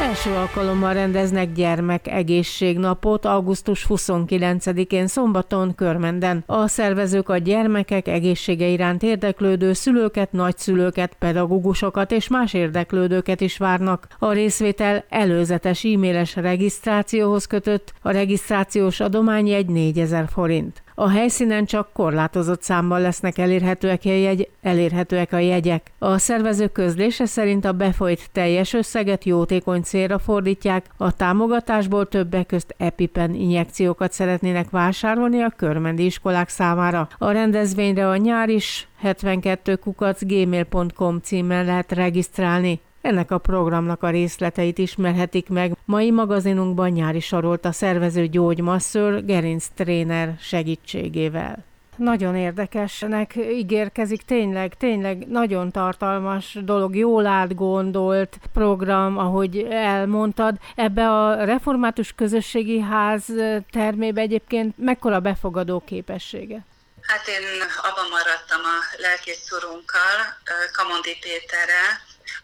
Első alkalommal rendeznek gyermekegészségnapot augusztus 29-én szombaton Körmenden. A szervezők a gyermekek egészsége iránt érdeklődő szülőket, nagyszülőket, pedagógusokat és más érdeklődőket is várnak. A részvétel előzetes e-mailes regisztrációhoz kötött, a regisztrációs adományjegy 4000 forint. A helyszínen csak korlátozott számban lesznek elérhetőek a jegyek. A szervezők közlése szerint a befolyt teljes összeget jótékony célra fordítják, a támogatásból többek közt EpiPen injekciókat szeretnének vásárolni a körmendi iskolák számára. A rendezvényre a nyáris72@gmail.com címen lehet regisztrálni. Ennek a programnak a részleteit ismerhetik meg mai magazinunkban Nyári Sarolt a szervező gyógymasször, gerinctréner segítségével. Nagyon érdekesnek ígérkezik, tényleg nagyon tartalmas dolog, jól átgondolt program, ahogy elmondtad. Ebbe a Református Közösségi Ház termébe egyébként mekkora befogadó képessége? Hát én abban maradtam a lelkész urunkkal, Kamondi Péterrel,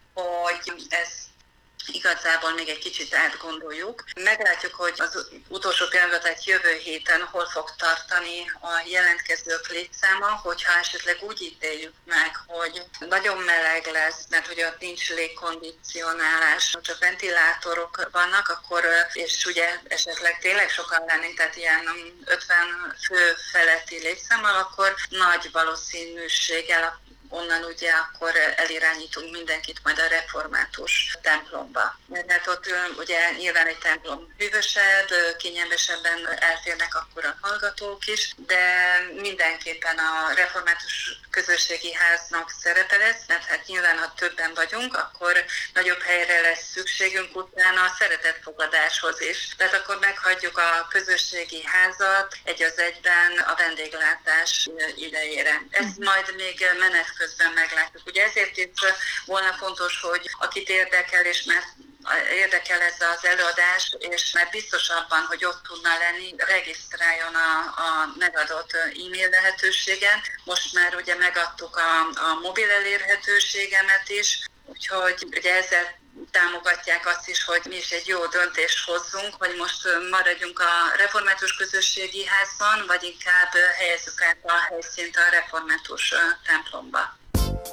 hogy ez igazából még egy kicsit átgondoljuk. Meglátjuk, hogy az utolsó pillanatban, tehát jövő héten hol fog tartani a jelentkezők létszáma, hogyha esetleg úgy ítéljük meg, hogy nagyon meleg lesz, mert hogy ott nincs légkondicionálás, csak ventilátorok vannak, akkor, és ugye esetleg tényleg sokan lennénk, tehát ilyen 50 fő feletti létszámmal, akkor nagy valószínűséggel onnan ugye akkor elirányítunk mindenkit majd a református templomba. Mert ott ugye nyilván egy templom hűvösebb, kényelmesebben elférnek akkor a hallgatók is, de mindenképpen a református közösségi háznak szerepe lesz, mert hát nyilván ha többen vagyunk, akkor nagyobb helyre lesz szükségünk utána a szeretetfogadáshoz is. Tehát akkor meghagyjuk a közösségi házat egy az egyben a vendéglátás idejére. Ez majd még menet közben meglátjuk. Ugye ezért itt volna fontos, hogy akit érdekel, és mert érdekel ez az előadás, és mert biztos abban, hogy ott tudna lenni, regisztráljon a megadott e-mail lehetőségen. Most már ugye megadtuk a mobil elérhetőségemet is, úgyhogy ugye ezzel támogatják azt is, hogy mi is egy jó döntést hozzunk, hogy most maradjunk a református közösségi házban, vagy inkább helyezzük át a helyszínt a református templomba.